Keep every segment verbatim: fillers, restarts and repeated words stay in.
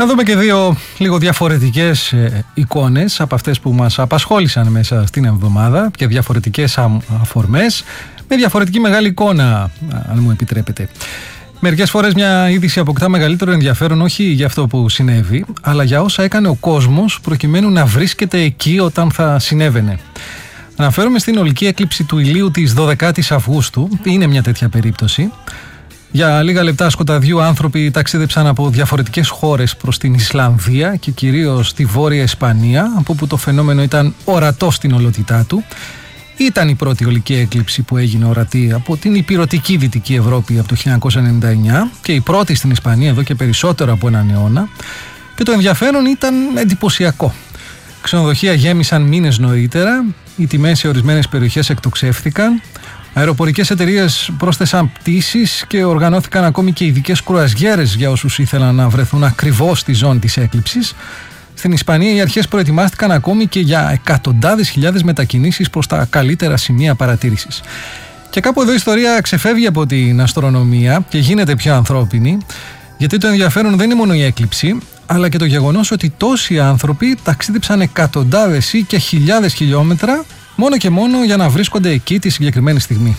Να δούμε και δύο λίγο διαφορετικές ε, εικόνες από αυτές που μας απασχόλησαν μέσα στην εβδομάδα και διαφορετικές αφορμές με διαφορετική μεγάλη εικόνα, αν μου επιτρέπετε. Μερικές φορές μια είδηση αποκτά μεγαλύτερο ενδιαφέρον όχι για αυτό που συνέβη, αλλά για όσα έκανε ο κόσμος προκειμένου να βρίσκεται εκεί όταν θα συνέβαινε. Αναφέρομαι στην ολική έκλειψη του ηλίου της δωδεκάτης Αυγούστου, είναι μια τέτοια περίπτωση. Για λίγα λεπτά σκοταδιού άνθρωποι ταξίδεψαν από διαφορετικές χώρες προς την Ισλανδία και κυρίως τη Βόρεια Ισπανία, από όπου το φαινόμενο ήταν ορατό στην ολότητά του. Ήταν η πρώτη ολική έκλειψη που έγινε ορατή από την ηπειρωτική Δυτική Ευρώπη από το χίλια εννιακόσια ενενήντα εννιά και η πρώτη στην Ισπανία εδώ και περισσότερο από έναν αιώνα. Και το ενδιαφέρον ήταν εντυπωσιακό. Ξενοδοχεία γέμισαν μήνες νωρίτερα, οι τιμές σε ορισμένες περιοχές εκτοξεύθηκαν, αεροπορικές εταιρείες πρόσθεσαν πτήσεις και οργανώθηκαν ακόμη και ειδικές κρουαζιέρες για όσους ήθελαν να βρεθούν ακριβώς στη ζώνη της έκλειψης. Στην Ισπανία οι αρχές προετοιμάστηκαν ακόμη και για εκατοντάδες χιλιάδες μετακινήσεις προς τα καλύτερα σημεία παρατήρησης. Και κάπου εδώ η ιστορία ξεφεύγει από την αστρονομία και γίνεται πιο ανθρώπινη, γιατί το ενδιαφέρον δεν είναι μόνο η έκλειψη, αλλά και το γεγονός ότι τόσοι άνθρωποι ταξίδεψαν εκατοντάδες ή και χιλιάδες χιλιόμετρα μόνο και μόνο για να βρίσκονται εκεί τη συγκεκριμένη στιγμή.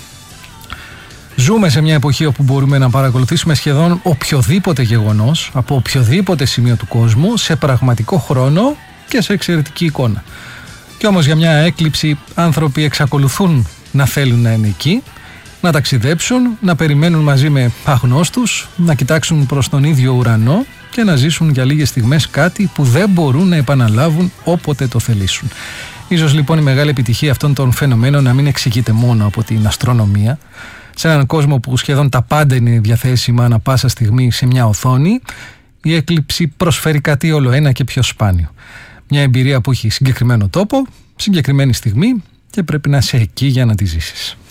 Ζούμε σε μια εποχή όπου μπορούμε να παρακολουθήσουμε σχεδόν οποιοδήποτε γεγονός από οποιοδήποτε σημείο του κόσμου σε πραγματικό χρόνο και σε εξαιρετική εικόνα. Κι όμως για μια έκλειψη άνθρωποι εξακολουθούν να θέλουν να είναι εκεί, να ταξιδέψουν, να περιμένουν μαζί με αγνώστους, να κοιτάξουν προς τον ίδιο ουρανό και να ζήσουν για λίγες στιγμές κάτι που δεν μπορούν να επαναλάβουν όποτε το θελήσουν. Ίσως λοιπόν η μεγάλη επιτυχία αυτών των φαινομένων να μην εξηγείται μόνο από την αστρονομία. Σε έναν κόσμο που σχεδόν τα πάντα είναι διαθέσιμα ανά πάσα στιγμή σε μια οθόνη, η έκλειψη προσφέρει κάτι όλο ένα και πιο σπάνιο. Μια εμπειρία που έχει συγκεκριμένο τόπο, συγκεκριμένη στιγμή και πρέπει να είσαι εκεί για να τη ζήσεις.